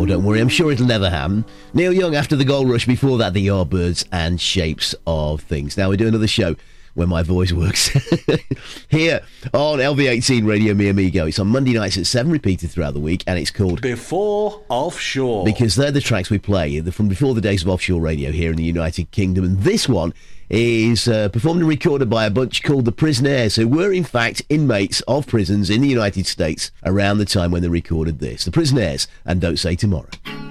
don't worry, I'm sure it'll never happen. Neil Young after the Gold Rush, before that the Yardbirds and Shapes of Things. Now we do another show where my voice works here on LV18 Radio Mi Amigo. It's on Monday nights at 7, repeated throughout the week, and it's called Before Offshore, because they're the tracks we play from before the days of offshore radio here in the United Kingdom. And this one is performed and recorded by a bunch called the Prisonaires, who were in fact inmates of prisons in the United States around the time when they recorded this. The Prisonaires and Don't Say Tomorrow.